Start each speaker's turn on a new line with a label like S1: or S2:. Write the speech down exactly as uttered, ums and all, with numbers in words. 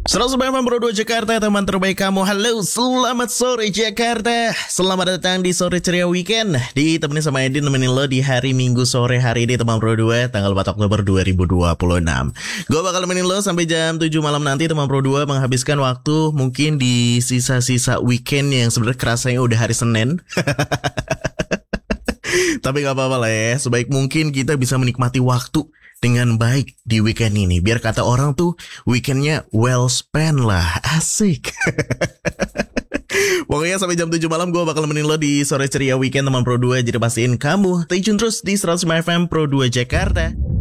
S1: seratus F M Pro dua Jakarta, teman terbaik kamu. Halo, selamat sore Jakarta. Selamat datang di Sore Ceria Weekend. Ditemenin sama Edin, nemenin lo di hari Minggu sore hari ini, teman Pro dua, tanggal empat Oktober dua ribu dua puluh enam. Gue bakal nemenin lo sampai jam tujuh malam nanti, teman Pro dua, menghabiskan waktu mungkin di sisa-sisa weekend yang sebenarnya kerasanya udah hari Senin. Tapi gak apa-apa lah ya, sebaik mungkin kita bisa menikmati waktu dengan baik di weekend ini. Biar kata orang tuh weekendnya well spent lah. Asik. Pokoknya sampai jam tujuh malam gue bakal nemenin lo di Sore Ceria Weekend, teman Pro dua. Jadi pastiin kamu stay tune terus di seratus F M Pro dua Jakarta.